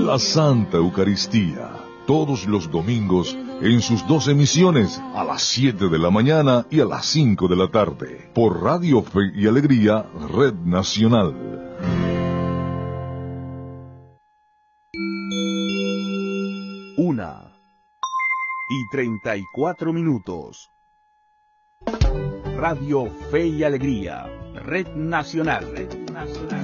la Santa Eucaristía, todos los domingos en sus dos emisiones, a las 7 de la mañana y a las 5 de la tarde, por Radio Fe y Alegría, Red Nacional. 1:34. Radio Fe y Alegría, Red Nacional.